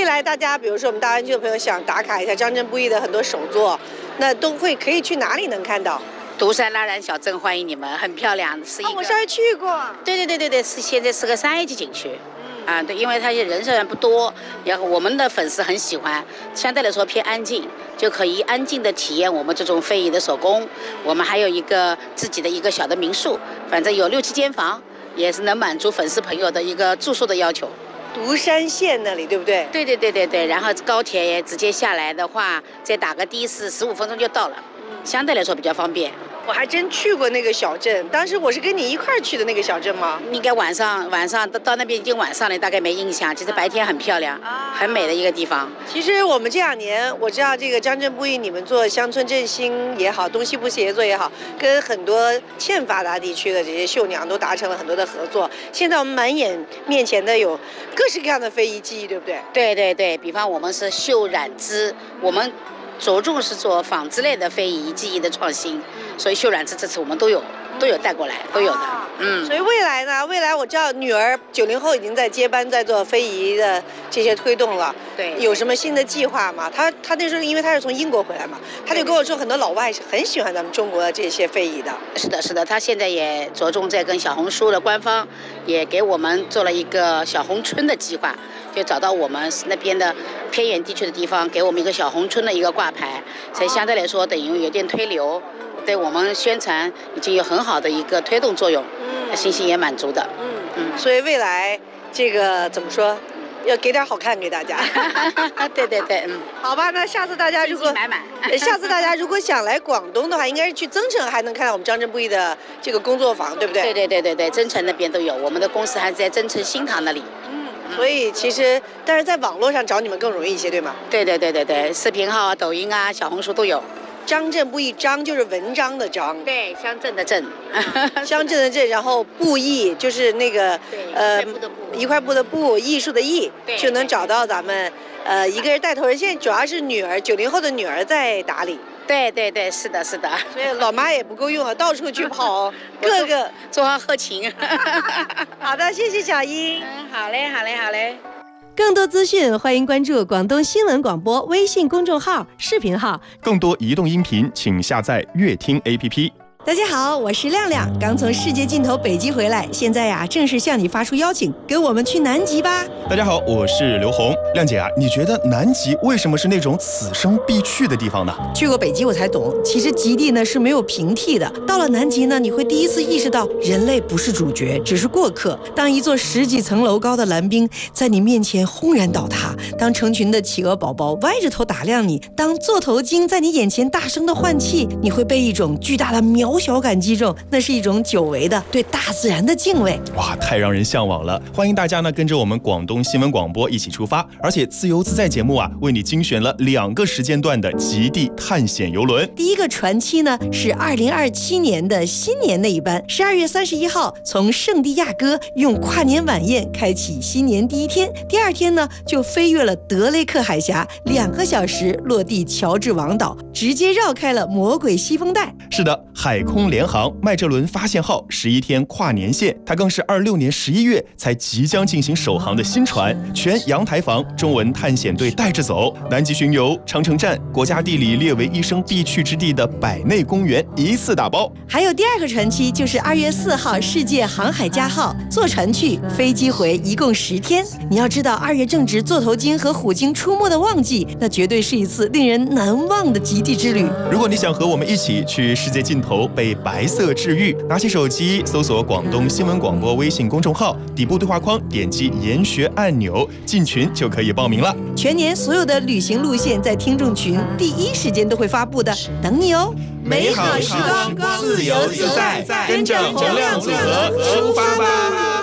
来大家，比如说我们大湾区的朋友想打卡一下张震布艺的很多手作，那都可以去哪里能看到？ 独山拉染小镇欢迎你们，很漂亮，是一个。 我稍微去过。 对，现在是个3A级景区。对，因为它人虽然不多，然后我们的粉丝很喜欢，相对来说偏安静，就可以安静的体验我们这种非遗的手工。我们还有一个自己的一个小的民宿，反正有6、7间房，也是能满足粉丝朋友的一个住宿的要求。 独山县那里对不对？ 对，然后高铁也直接下来的话，再打个的士，15分钟就到了，相对来说比较方便。 我还真去过那个小镇，当时我是跟你一块儿去的那个小镇吗？ 应该晚上到那边已经晚上了，大概没印象。其实白天很漂亮，很美的一个地方。 其实我们这2年，我知道这个张震布艺，你们做乡村振兴也好，东西部协作也好，跟很多欠发达地区的这些绣娘都达成了很多的合作。现在我们满眼面前的有各式各样的非遗技艺，对不对？ 对，比方我们是绣染织，我们着重是做纺织类的非遗技艺的创新，所以绣染织这次我们都有带过来，都有的。 所以未来呢？未来我知道女儿90后已经在接班，在做非遗的这些推动了。 对， 有什么新的计划吗？她那时候因为她是从英国回来嘛，她就跟我说很多老外是很喜欢咱们中国的这些非遗的。 是的，她现在也着重在跟小红书的官方也给我们做了一个小红村的计划，就找到我们那边的偏远地区的地方，给我们一个小红村的一个挂牌，所以相对来说等于有点推流。对我们宣传已经有很好的一个推动作用，信心也满足的。 所以未来这个怎么说，要给点好看给大家。 对， 好吧，那下次大家如果下次大家如果想来广东的话，应该是去增城还能看到我们张震布艺的这个工作坊，对不对？ 对，增城那边都有，我们的公司还是在增城新塘那里。 所以其实，但是在网络上找你们更容易一些，对吗？ 对，视频号啊、抖音啊、小红书都有。 张震布艺，张就是文章的张， 对，乡镇的镇， 乡镇的镇，然后布艺就是那个一块布的布，艺术的艺，就能找到咱们一个人带头人。现在主要是女儿，90后的女儿在打理。 对，是的。所以老妈也不够用啊，到处去跑，各个做好后勤。 好的，谢谢小英。 好嘞。 更多资讯，欢迎关注广东新闻广播微信公众号、视频号。 更多移动音频，请下载乐听 APP。 大家好，我是亮亮，刚从世界尽头北极回来，现在呀，正式向你发出邀请，跟我们去南极吧。 大家好，我是刘红。亮姐啊，你觉得南极为什么是那种此生必去的地方呢？ 去过北极我才懂，其实极地呢是没有平替的。到了南极呢，你会第一次意识到人类不是主角，只是过客。当一座10几层楼高的蓝冰在你面前轰然倒塌，当成群的企鹅宝宝歪着头打量你，当座头鲸在你眼前大声的换气，你会被一种巨大的渺小感击中，那是一种久违的对大自然的敬畏。 哇，太让人向往了！欢迎大家呢跟着我们广东新闻广播一起出发，而且自由自在节目啊为你精选了2个时间段的极地探险游轮。 第一个船期呢是2027年的新年那一班，12月31号从圣地亚哥用跨年晚宴开启新年第一天，第2天呢就飞越了德雷克海峡，2个小时落地乔治王岛，直接绕开了魔鬼西风带。 是的，海空联航麦哲伦发现号11天跨年线，它更是26年11月才即将进行首航的新船，全阳台房中文探险队带着走，南极巡游、长城站、国家地理列为一生必去之地的百内公园一次打包。 还有第2个船期就是2月4号世界航海家号，坐船去，飞机回，一共10天。你要知道2月正值座头鲸和虎鲸出没的旺季，那绝对是一次令人难忘的极地之旅。 如果你想和我们一起去世界尽头被白色治愈，拿起手机搜索广东新闻广播微信公众号，底部对话框点击研学按钮，进群就可以报名了。 全年所有的旅行路线在听众群第一时间都会发布的，等你哦。 美好时光，自由自在，跟着洪亮组合出发吧。